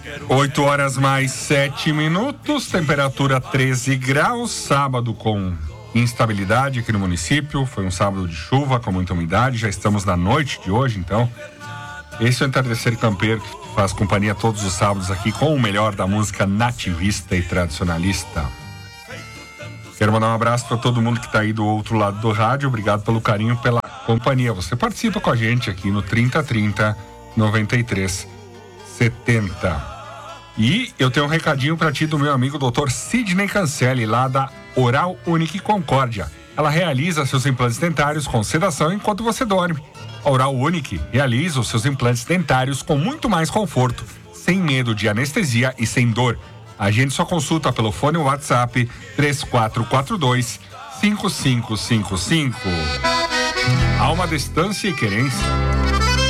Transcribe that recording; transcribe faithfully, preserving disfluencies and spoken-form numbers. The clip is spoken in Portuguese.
oito horas mais sete minutos, temperatura treze graus, sábado com instabilidade aqui no município. Foi um sábado de chuva com muita umidade, já estamos na noite de hoje, então. Esse é o Entardecer Campeiro, que faz companhia todos os sábados aqui com o melhor da música nativista e tradicionalista. Quero mandar um abraço para todo mundo que está aí do outro lado do rádio. Obrigado pelo carinho, pela companhia. Você participa com a gente aqui no trinta trinta, noventa e três setenta. E eu tenho um recadinho para ti do meu amigo doutor Sidney Cancelli, lá da Oral Unique Concórdia. Ela realiza seus implantes dentários com sedação enquanto você dorme. A Oral Unique realiza os seus implantes dentários com muito mais conforto, sem medo de anestesia e sem dor. Agende sua consulta pelo fone WhatsApp três quatro quatro dois, cinco cinco cinco cinco. Há uma distância e querência.